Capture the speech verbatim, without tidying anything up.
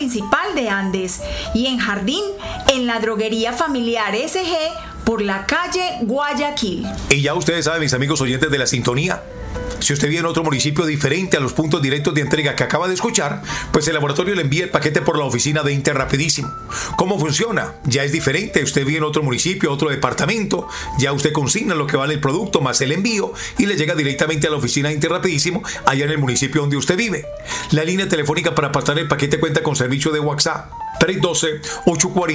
principal de Andes y en Jardín en la droguería familiar S G por la calle Guayaquil. Y ya ustedes saben, mis amigos oyentes de La Sintonía, si usted vive en otro municipio diferente a los puntos directos de entrega que acaba de escuchar, pues el laboratorio le envía el paquete por la oficina de Interrapidísimo. ¿Cómo funciona? Ya es diferente. Usted vive en otro municipio, otro departamento, ya usted consigna lo que vale el producto más el envío y le llega directamente a la oficina de Interrapidísimo allá en el municipio donde usted vive. La línea telefónica para apartar el paquete cuenta con servicio de WhatsApp tres uno dos, ocho cuatro